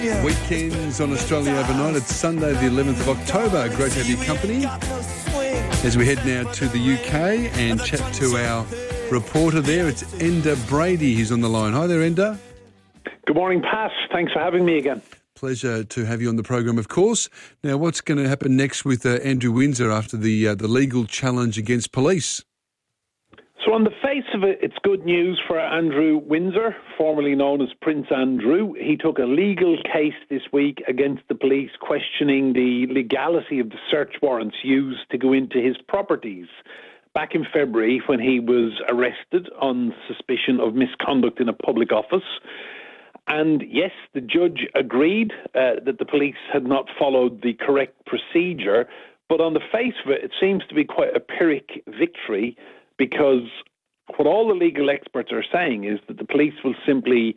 Weekends on Australia Overnight. It's Sunday the 11th of October. Great to have your company as we head now to the UK and chat to our reporter there. It's Enda Brady. He's on the line. Hi there, Enda. Good morning, Pat. Thanks for having me again. Pleasure to have you on the program, of course. Now, what's going to happen next with Andrew Windsor after the legal challenge against police? So on the face of it, it's good news for Andrew Windsor, formerly known as Prince Andrew. He took a legal case this week against the police, questioning the legality of the search warrants used to go into his properties. Back in February, when he was arrested on suspicion of misconduct in a public office. And yes, the judge agreed that the police had not followed the correct procedure. But on the face of it, it seems to be quite a Pyrrhic victory, because what all the legal experts are saying is that the police will simply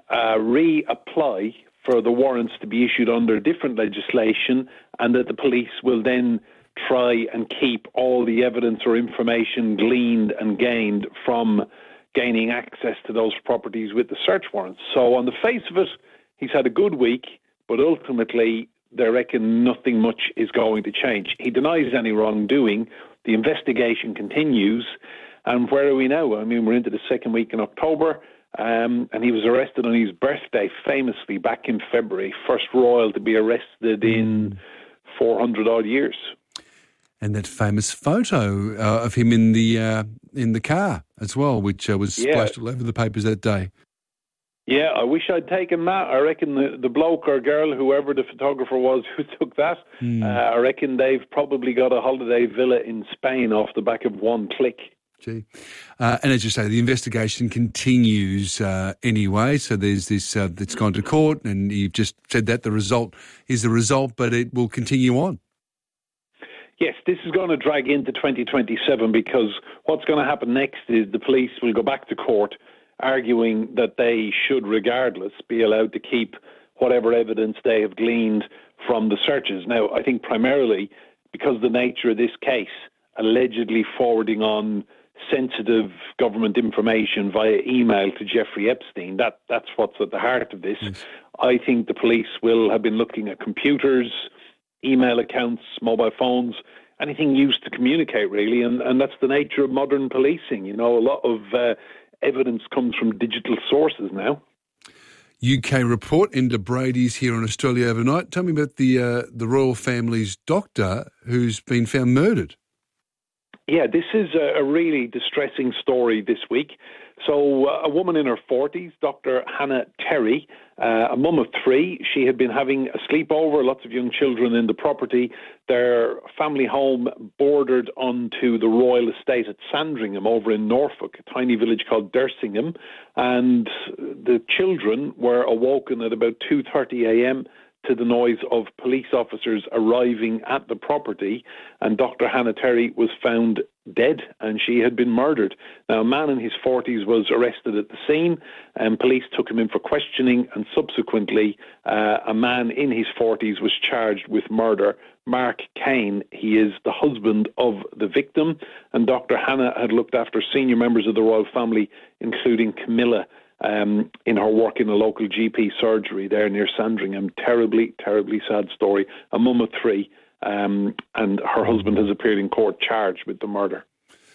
reapply for the warrants to be issued under different legislation, and that the police will then try and keep all the evidence or information gleaned and gained from gaining access to those properties with the search warrants. So on the face of it, he's had a good week, but ultimately they reckon nothing much is going to change. He denies any wrongdoing. The investigation continues. And where are we now? I mean, we're into the second week in October, and he was arrested on his birthday, famously, back in February. First royal to be arrested in 400-odd years. And that famous photo of him in the car as well, which was splashed all over the papers that day. Yeah, I wish I'd taken that. I reckon the bloke or girl, whoever the photographer was who took that, I reckon they've probably got a holiday villa in Spain off the back of one click. Gee. And as you say, the investigation continues anyway. So there's this that's gone to court, and you've just said that the result is the result, but it will continue on. Yes, this is going to drag into 2027, because what's going to happen next is the police will go back to court arguing that they should regardless be allowed to keep whatever evidence they have gleaned from the searches. Now, I think primarily because of the nature of this case, allegedly forwarding on sensitive government information via email to Jeffrey Epstein, that's what's at the heart of this. Yes. I think the police will have been looking at computers, email accounts, mobile phones, anything used to communicate, really, and that's the nature of modern policing. You know, a lot of evidence comes from digital sources now. UK report, Enda Brady's here on Australia Overnight. Tell me about the royal family's doctor who's been found murdered. Yeah, this is a really distressing story this week. So a woman in her 40s, Dr. Hannah Terry, a mum of three, she had been having a sleepover, lots of young children in the property. Their family home bordered onto the royal estate at Sandringham over in Norfolk, a tiny village called Dersingham. And the children were awoken at about 2:30 a.m. to the noise of police officers arriving at the property, and Dr. Hannah Terry was found dead, and she had been murdered. Now, a man in his 40s was arrested at the scene, and police took him in for questioning, and subsequently a man in his 40s was charged with murder. Mark Kane, he is the husband of the victim, and Dr. Hannah had looked after senior members of the royal family, including Camilla, in her work in a local GP surgery there near Sandringham. Terribly, terribly sad story. A mum of three, and her husband has appeared in court charged with the murder.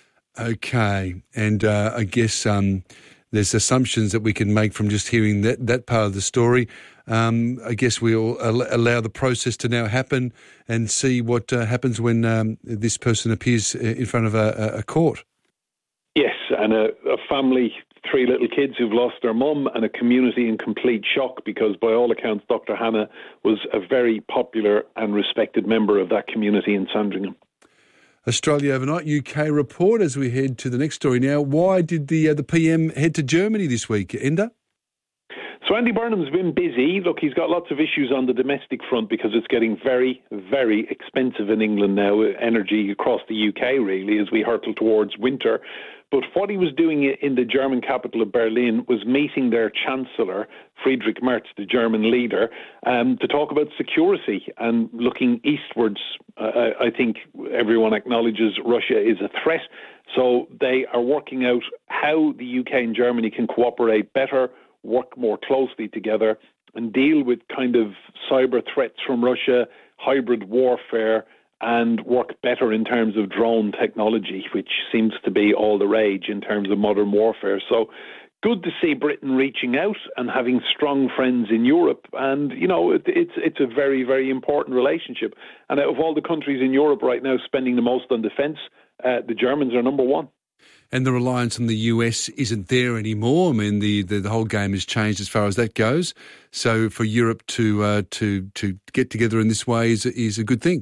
Okay, and I guess there's assumptions that we can make from just hearing that part of the story. I guess we'll allow the process to now happen and see what happens when this person appears in front of a court. Yes, and a family, 3 little kids who've lost their mum, and a community in complete shock, because by all accounts Dr. Hannah was a very popular and respected member of that community in Sandringham. Australia Overnight UK report as we head to the next story now. Why did the PM head to Germany this week, Enda? So Andy Burnham's been busy. Look, he's got lots of issues on the domestic front because it's getting very, very expensive in England now, energy across the UK really, as we hurtle towards winter. But what he was doing in the German capital of Berlin was meeting their Chancellor, Friedrich Merz, the German leader, to talk about security and looking eastwards. I think everyone acknowledges Russia is a threat. So they are working out how the UK and Germany can cooperate better, work more closely together, and deal with kind of cyber threats from Russia, hybrid warfare, and work better in terms of drone technology, which seems to be all the rage in terms of modern warfare. So good to see Britain reaching out and having strong friends in Europe. And, you know, it's a very, very important relationship. And out of all the countries in Europe right now spending the most on defence, the Germans are number one. And the reliance on the US isn't there anymore. I mean, the whole game has changed as far as that goes. So for Europe to get together in this way is a good thing.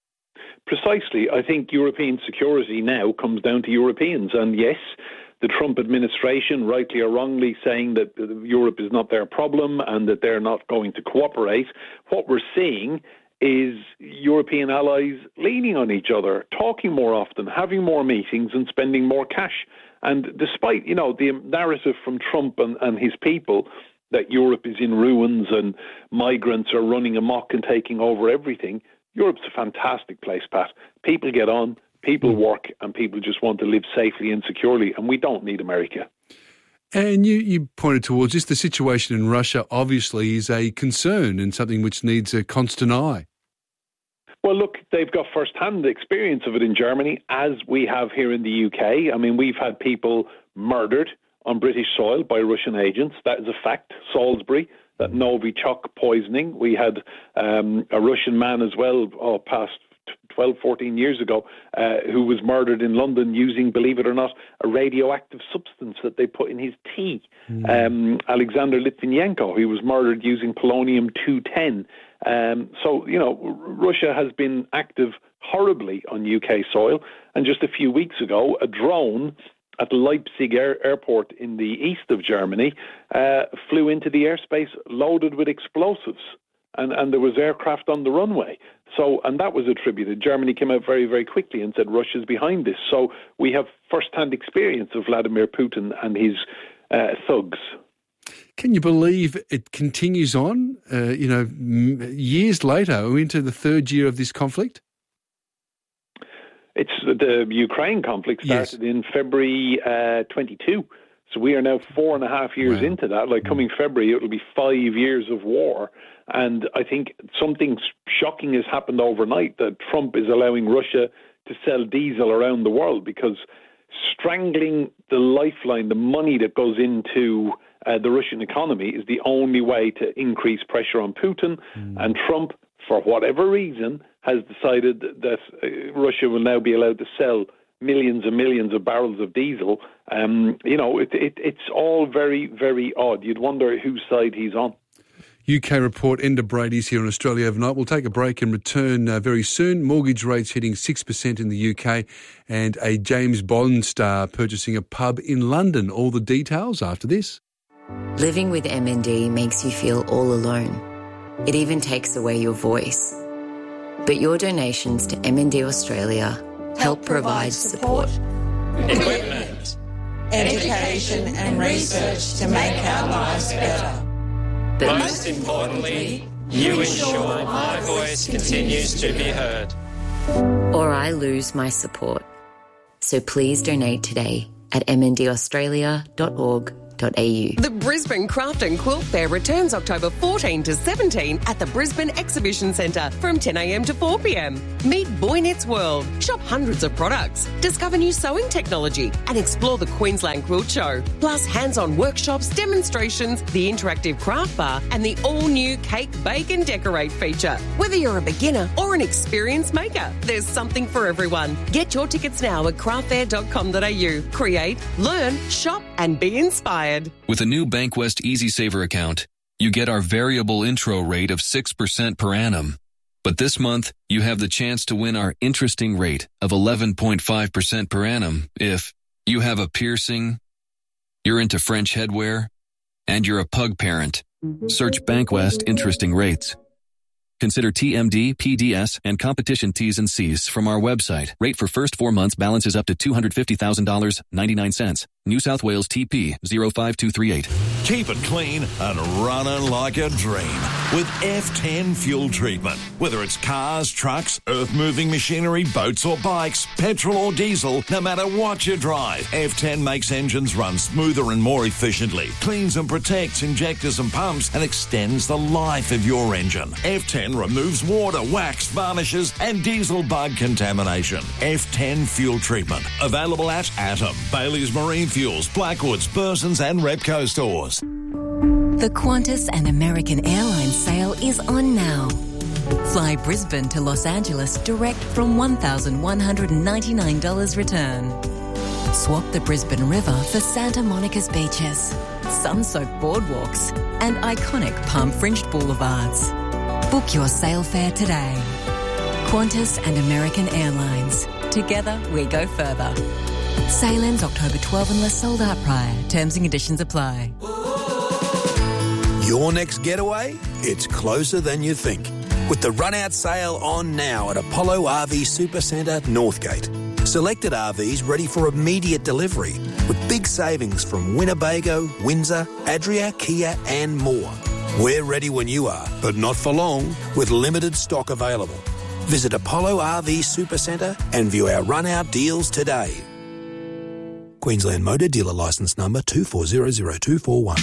Precisely. I think European security now comes down to Europeans. And yes, the Trump administration, rightly or wrongly, saying that Europe is not their problem and that they're not going to cooperate. What we're seeing is European allies leaning on each other, talking more often, having more meetings and spending more cash. And despite, you know, the narrative from Trump and his people that Europe is in ruins and migrants are running amok and taking over everything, Europe's a fantastic place, Pat. People get on, people work, and people just want to live safely and securely, and we don't need America. And you pointed towards this. The situation in Russia obviously is a concern and something which needs a constant eye. Well, look, they've got first-hand experience of it in Germany, as we have here in the UK. I mean, we've had people murdered on British soil by Russian agents. That is a fact. Salisbury, that Novichok poisoning. We had a Russian man as well, past 12, 14 years ago, who was murdered in London using, believe it or not, a radioactive substance that they put in his tea. Alexander Litvinenko, who was murdered using polonium-210. So, you know, Russia has been active horribly on UK soil. And just a few weeks ago, a drone at the Leipzig airport in the east of Germany flew into the airspace loaded with explosives. And there was aircraft on the runway. So, and that was attributed. Germany came out very, very quickly and said Russia's behind this. So we have first-hand experience of Vladimir Putin and his thugs. Can you believe it continues on? Years later, we're into the third year of this conflict? It's the Ukraine conflict started in February 22. So we are now 4.5 years into that. Like coming February, it'll be 5 years of war. And I think something shocking has happened overnight, that Trump is allowing Russia to sell diesel around the world, because strangling the lifeline, the money that goes into the Russian economy, is the only way to increase pressure on Putin. And Trump, for whatever reason, has decided that Russia will now be allowed to sell millions and millions of barrels of diesel. It's all very, very odd. You'd wonder whose side he's on. UK report, Enda Brady's here on Australia Overnight. We'll take a break and return very soon. Mortgage rates hitting 6% in the UK, and a James Bond star purchasing a pub in London. All the details after this. Living with MND makes you feel all alone. It even takes away your voice. But your donations to MND Australia help provide support, equipment, education and research to make our lives better. But most importantly, you ensure my voice continues to be heard. or I lose my support. So please donate today at mndaustralia.org.au. The Brisbane Craft and Quilt Fair returns October 14 to 17 at the Brisbane Exhibition Centre from 10 a.m. to 4 p.m. Meet Boy Knits World, shop hundreds of products, discover new sewing technology and explore the Queensland Quilt Show. Plus hands-on workshops, demonstrations, the interactive craft bar and the all-new Cake, Bake and Decorate feature. Whether you're a beginner or an experienced maker, there's something for everyone. Get your tickets now at craftfair.com.au. Create, learn, shop and be inspired. With a new Bankwest EasySaver account, you get our variable intro rate of 6% per annum. But this month, you have the chance to win our interesting rate of 11.5% per annum if you have a piercing, you're into French headwear, and you're a pug parent. Search Bankwest Interesting Rates. Consider TMD, PDS, and competition T's and C's from our website. Rate for first 4 months, balance is up to $250,000, 99 cents. New South Wales TP 05238. Keep it clean and running like a dream with F10 fuel treatment. Whether it's cars, trucks, earth-moving machinery, boats or bikes, petrol or diesel, no matter what you drive, F10 makes engines run smoother and more efficiently, cleans and protects injectors and pumps, and extends the life of your engine. F10 removes water, wax, varnishes and diesel bug contamination. F10 fuel treatment. Available at Atom, Bailey's Marine Fuels, Blackwoods, Burson's and Repco stores. The Qantas and American Airlines sale is on now. Fly Brisbane to Los Angeles direct from $1,199 return. Swap the Brisbane River for Santa Monica's beaches, sun-soaked boardwalks and iconic palm-fringed boulevards. Book your sail fare today. Qantas and American Airlines. Together we go further. Sail ends October 12 unless sold out prior. Terms and conditions apply. Your next getaway? It's closer than you think. With the run-out sale on now at Apollo RV Supercentre, Northgate. Selected RVs ready for immediate delivery with big savings from Winnebago, Windsor, Adria, Kia and more. We're ready when you are, but not for long, with limited stock available. Visit Apollo RV Supercentre and view our run-out deals today. Queensland Motor Dealer Licence Number 24000241.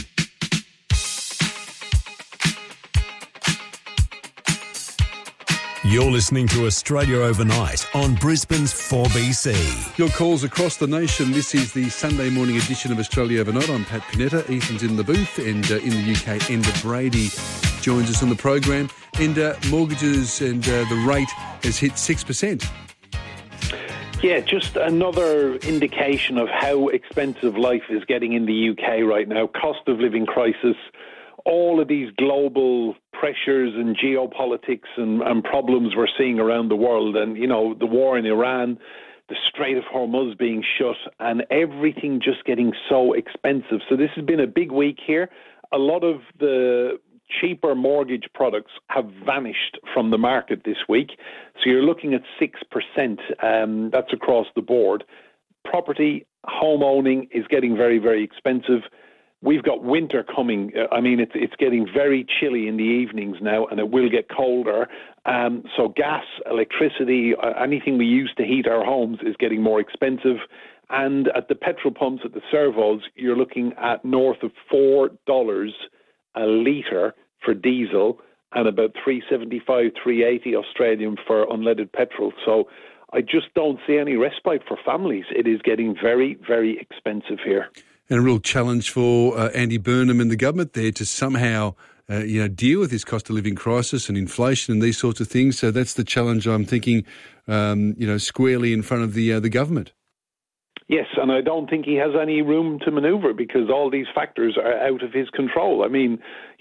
You're listening to Australia Overnight on Brisbane's 4BC. Your calls across the nation. This is the Sunday morning edition of Australia Overnight. I'm Pat Pinetta. Ethan's in the booth, and in the UK, Enda Brady joins us on the program. Enda, mortgages and the rate has hit 6%. Yeah, just another indication of how expensive life is getting in the UK right now. Cost of living crisis, all of these global pressures and geopolitics and problems we're seeing around the world. And, you know, the war in Iran, the Strait of Hormuz being shut, and everything just getting so expensive. So this has been a big week here. A lot of the cheaper mortgage products have vanished from the market this week. So you're looking at 6%. That's across the board. Property, home owning is getting very, very expensive. We've got winter coming. I mean, it's getting very chilly in the evenings now, and it will get colder. So gas, electricity, anything we use to heat our homes is getting more expensive. And at the petrol pumps, at the servos, you're looking at north of $4 a litre for diesel and about $3.75, $3.80 Australian for unleaded petrol. So I just don't see any respite for families. It is getting very, very expensive here. And a real challenge for Andy Burnham and the government there to somehow, deal with this cost of living crisis and inflation and these sorts of things. So that's the challenge I'm thinking, squarely in front of the government. Yes, and I don't think he has any room to manoeuvre because all these factors are out of his control. I mean,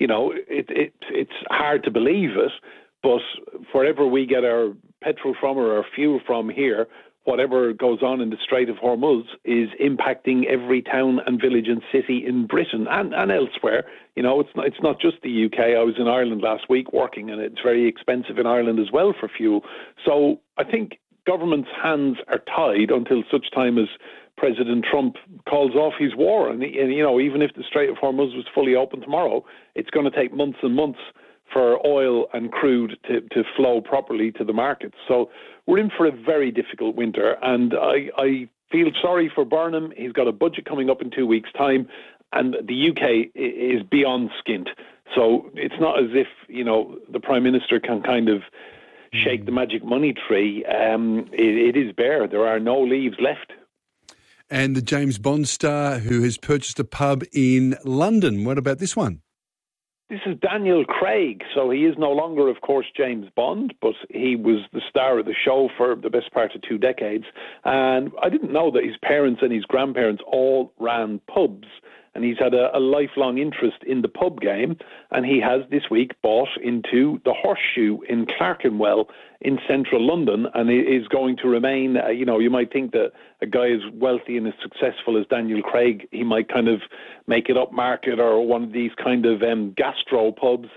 it's hard to believe it, but wherever we get our petrol from or our fuel from here, whatever goes on in the Strait of Hormuz is impacting every town and village and city in Britain and elsewhere. You know, it's not just the UK. I was in Ireland last week working, and it's very expensive in Ireland as well for fuel. So I think government's hands are tied until such time as President Trump calls off his war. And even if the Strait of Hormuz was fully open tomorrow, it's going to take months and months for oil and crude to flow properly to the markets. So we're in for a very difficult winter, and I feel sorry for Burnham. He's got a budget coming up in 2 weeks' time, and the UK is beyond skint. So it's not as if, the Prime Minister can kind of shake the magic money tree. It is bare. There are no leaves left. And the James Bond star who has purchased a pub in London. What about this one? This is Daniel Craig. So he is no longer, of course, James Bond, but he was the star of the show for the best part of 2 decades. And I didn't know that his parents and his grandparents all ran pubs. And he's had a lifelong interest in the pub game. And he has this week bought into the Horseshoe in Clerkenwell in central London, and it is going to remain, you might think that a guy as wealthy and as successful as Daniel Craig, he might kind of make it upmarket or one of these kind of gastro pubs.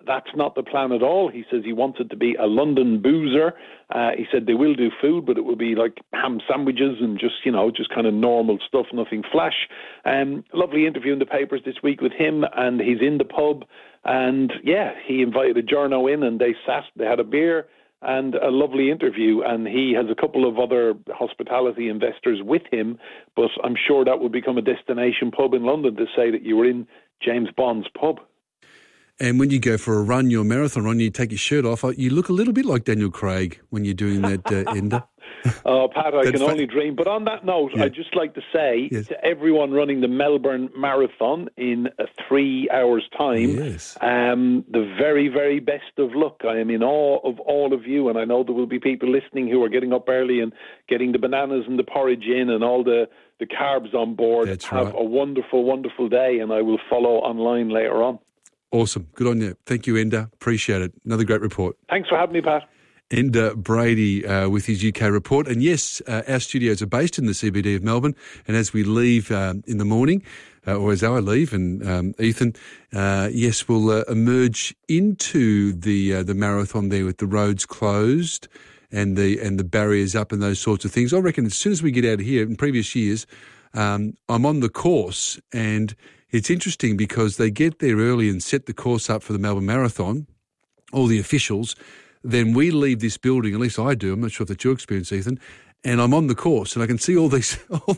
that's not the plan at all. He says he wants it to be a London boozer. He said they will do food, but it will be like ham sandwiches and just kind of normal stuff, nothing flash. Lovely interview in the papers this week with him, and he's in the pub. And, he invited a journo in, and they sat, they had a beer and a lovely interview, and he has a couple of other hospitality investors with him, but I'm sure that will become a destination pub in London to say that you were in James Bond's pub. And when you go for a run, your marathon run, you take your shirt off, you look a little bit like Daniel Craig when you're doing that, Ender. Oh, Pat, I can only dream. But on that note, I'd just like to say to everyone running the Melbourne Marathon in 3 hours' time, the very, very best of luck. I am in awe of all of you, and I know there will be people listening who are getting up early and getting the bananas and the porridge in and all the carbs on board. Have a wonderful, wonderful day, and I will follow online later on. Awesome. Good on you. Thank you, Ender. Appreciate it. Another great report. Thanks for having me, Pat. Ender Brady with his UK report. And yes, our studios are based in the CBD of Melbourne. And as we leave in the morning, or as I leave, and Ethan, we'll emerge into the marathon there with the roads closed and the barriers up and those sorts of things. I reckon as soon as we get out of here, in previous years, I'm on the course, and it's interesting because they get there early and set the course up for the Melbourne Marathon, all the officials. Then we leave this building, at least I do, I'm not sure if that's your experience, Ethan, and I'm on the course and I can see all these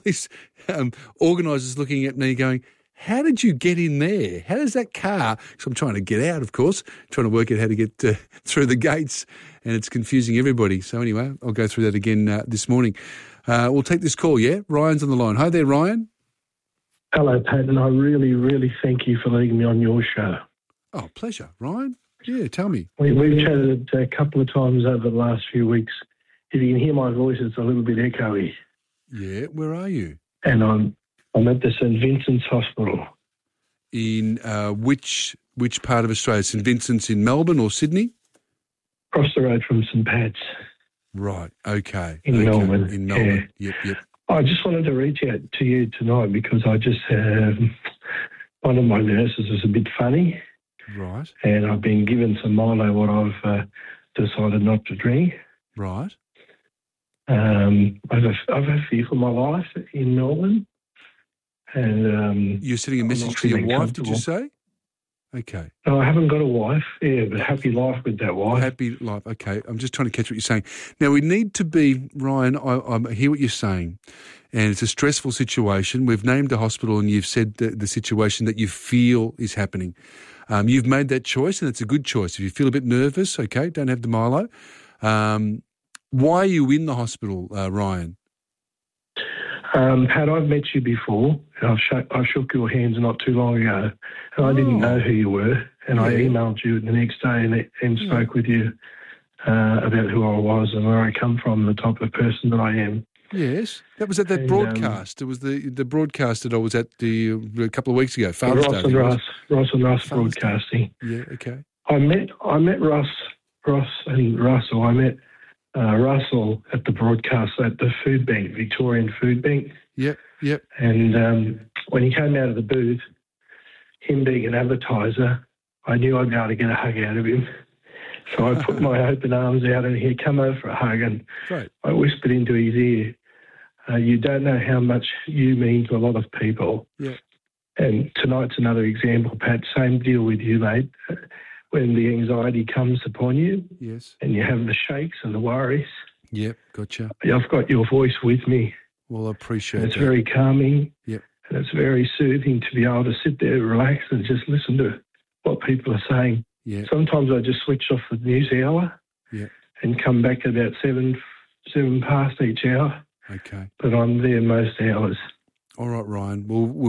organisers looking at me going, how did you get in there? How does that car, because I'm trying to get out, of course, trying to work out how to get through the gates, and it's confusing everybody. So anyway, I'll go through that again this morning. We'll take this call, Ryan's on the line. Hi there, Ryan. Hello, Pat, and I really, really thank you for letting me on your show. Oh, pleasure. Ryan? Yeah, tell me. We've chatted a couple of times over the last few weeks. If you can hear my voice, it's a little bit echoey. Yeah, where are you? And I'm at the St Vincent's Hospital. In which part of Australia? St Vincent's in Melbourne or Sydney? Across the road from St Pat's. Right, okay. In Melbourne. In Melbourne, yep. I just wanted to reach out to you tonight because I just one of my nurses was a bit funny. Right. And I've been given some Milo, what I've decided not to drink. Right. I've had fear for my life in Melbourne. And you're sending a message to your wife, did you say? Okay. No, I haven't got a wife, but happy life with that wife. Happy life, okay. I'm just trying to catch what you're saying. Now, we need to be, Ryan, I hear what you're saying, and it's a stressful situation. We've named a hospital and you've said the situation that you feel is happening. You've made that choice, and it's a good choice. If you feel a bit nervous, okay, don't have the Milo. Why are you in the hospital, Ryan? Pat, I've met you before. I shook your hands not too long ago, and I didn't know who you were. And I emailed you the next day and spoke with you about who I was and where I come from, the type of person that I am. Yes, that was at that broadcast. It was the broadcast that I was at a couple of weeks ago. Father's Day. Ross and Russ broadcasting. Yeah, okay. I met Russell. I met Russell at the broadcast at the food bank, Victorian Food Bank. Yep. And when he came out of the booth, him being an advertiser, I knew I'd be able to get a hug out of him. So I put my open arms out and he'd come over for a hug, and I whispered into his ear, you don't know how much you mean to a lot of people. Yeah. And tonight's another example, Pat, same deal with you, mate. When the anxiety comes upon you, yes, and you have the shakes and the worries. Yep, gotcha. I've got your voice with me. Well, I appreciate it. It's very calming. Yep. And it's very soothing to be able to sit there, relax, and just listen to what people are saying. Yeah. Sometimes I just switch off the news hour. Yeah. And come back about seven past each hour. Okay. But I'm there most hours. All right, Ryan. Well,